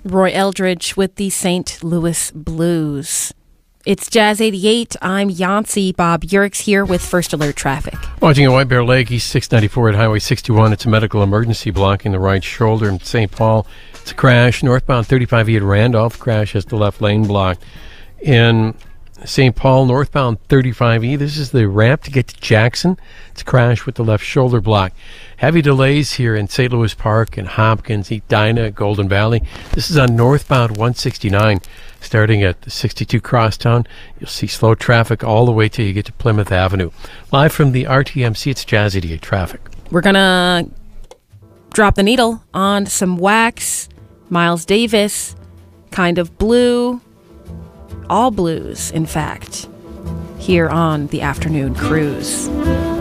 Roy Eldridge with the St. Louis Blues. It's Jazz 88. I'm Yancey. Bob Urich here with First Alert Traffic. Watching at White Bear Lake, East 694 at Highway 61. It's a medical emergency blocking the right shoulder in St. Paul. It's a crash. Northbound 35E at Randolph. Crash has the left lane blocked. In St. Paul, northbound 35E. This is the ramp to get to Jackson. It's a crash with the left shoulder block. Heavy delays here in St. Louis Park and Hopkins, Edina, Golden Valley. This is on northbound 169, starting at the 62 Crosstown. You'll see slow traffic all the way till you get to Plymouth Avenue. Live from the RTMC, it's Jazz 88 Traffic. We're going to drop the needle on some Wax, Miles Davis, Kind of Blue, all blues, in fact, here on the afternoon cruise.